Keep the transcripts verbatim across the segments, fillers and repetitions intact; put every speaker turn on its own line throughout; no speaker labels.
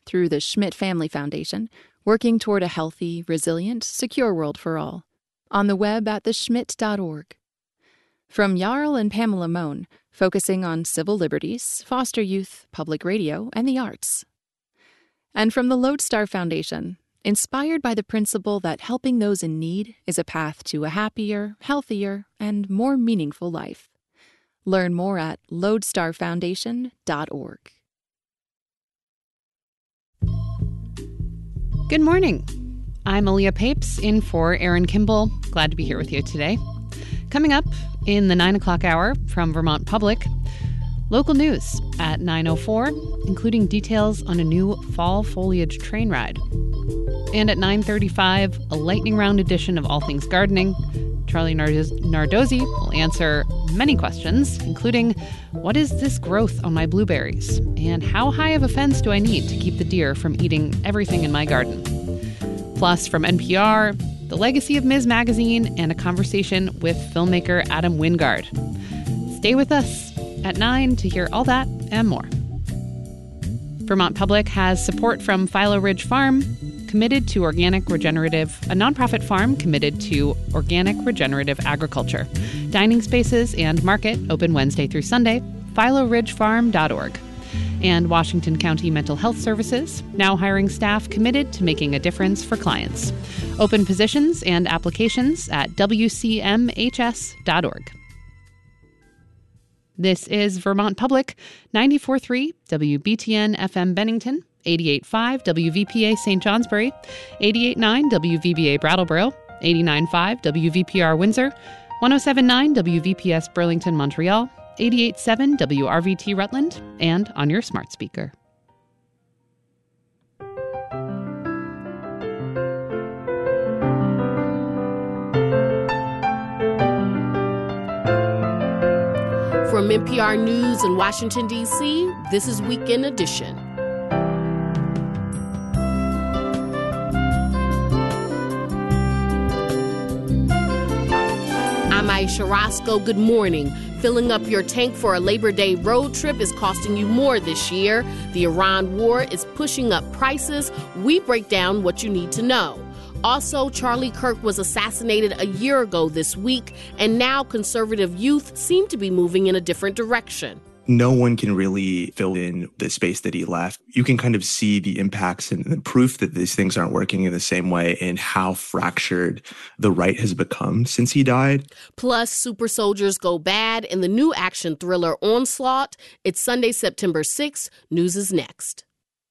through the Schmidt Family Foundation, working toward a healthy, resilient, secure world for all. On the web at the schmidt dot org. From Jarl and Pamela Mohn, focusing on civil liberties, foster youth, public radio, and the arts. And from the Lodestar Foundation, inspired by the principle that helping those in need is a path to a happier, healthier, and more meaningful life. Learn more at lodestar foundation dot org.
Good morning. I'm Aaliyah Papes, in for Erin Kimball. Glad to be here with you today. Coming up in the nine o'clock hour from Vermont Public, local news at nine oh four, including details on a new fall foliage train ride. And at nine thirty-five, a lightning round edition of All Things Gardening. Charlie Nardoz- Nardozzi will answer many questions, including what is this growth on my blueberries? And how high of a fence do I need to keep the deer from eating everything in my garden? Plus, from N P R, the legacy of Miz Magazine and a conversation with filmmaker Adam Wingard. Stay with us at nine to hear all that and more. Vermont Public has support from Philo Ridge Farm, committed to organic regenerative, a nonprofit farm committed to organic regenerative agriculture. Dining spaces and market open Wednesday through Sunday, philo ridge farm dot org. And Washington County Mental Health Services, now hiring staff committed to making a difference for clients. Open positions and applications at w c m h s dot org. This is Vermont Public, ninety-four point three W B T N F M Bennington, eighty-eight point five W V P A Saint Johnsbury, eighty-eight point nine W V B A Brattleboro, eighty-nine point five W V P R Windsor, one oh seven point nine W V P S Burlington, Montreal, eighty-eight point seven W R V T Rutland, and on your smart speaker.
From N P R News in Washington, D C, this is Weekend Edition. I'm Aisha Roscoe. Good morning. Filling up your tank for a Labor Day road trip is costing you more this year. The Iran war is pushing up prices. We break down what you need to know. Also, Charlie Kirk was assassinated a year ago this week, and now conservative youth seem to be moving in a different direction.
No one can really fill in the space that he left. You can kind of see the impacts and the proof that these things aren't working in the same way and how fractured the right has become since he died.
Plus, Super Soldiers Go Bad in the new action thriller Onslaught. It's Sunday, September sixth. News is next.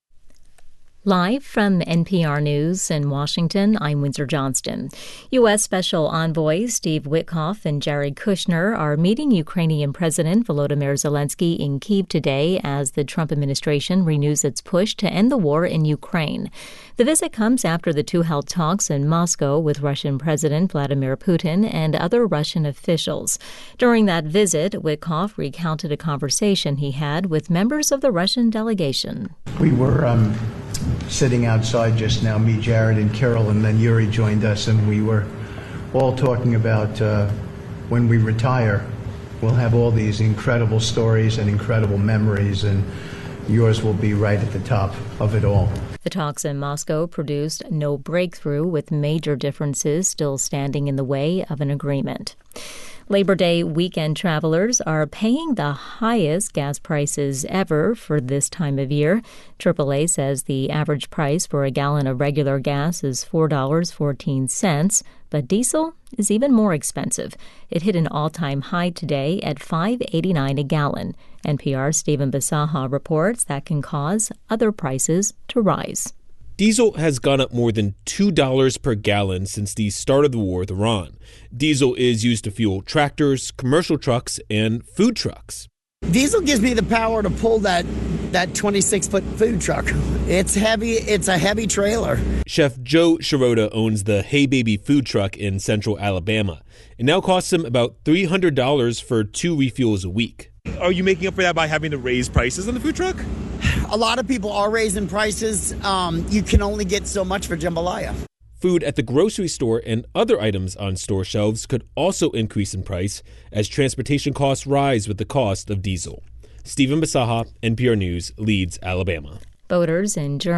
Live from N P R News in Washington, I'm Windsor Johnston. U S. Special Envoys Steve Witkoff and Jared Kushner are meeting Ukrainian President Volodymyr Zelensky in Kyiv today as the Trump administration renews its push to end the war in Ukraine. The visit comes after the two held talks in Moscow with Russian President Vladimir Putin and other Russian officials. During that visit, Witkoff recounted a conversation he had with members of the Russian delegation.
We were um, sitting outside just now, me, Jared, and Carol, and then Yuri joined us, and we were all talking about uh, when we retire, we'll have all these incredible stories and incredible memories, and yours will be right at the top of it all.
The talks in Moscow produced no breakthrough, with major differences still standing in the way of an agreement. Labor Day weekend travelers are paying the highest gas prices ever for this time of year. triple A says the average price for a gallon of regular gas is four dollars and fourteen cents, but diesel is even more expensive. It hit an all-time high today at five dollars and eighty-nine cents a gallon. N P R's Stephen Bisaha reports that can cause other prices to rise.
Diesel has gone up more than two dollars per gallon since the start of the war with Iran. Diesel is used to fuel tractors, commercial trucks, and food trucks.
Diesel gives me the power to pull that that twenty-six foot food truck. It's heavy. It's a heavy trailer.
Chef Joe Shirota owns the Hey Baby food truck in central Alabama. It now costs him about three hundred dollars for two refuels a week.
Are you making up for that by having to raise prices on the food truck?
A lot of people are raising prices. Um, you can only get so much for jambalaya.
Food at the grocery store and other items on store shelves could also increase in price as transportation costs rise with the cost of diesel. Stephen Bisaha, N P R News, Leeds, Alabama.
Voters in Germany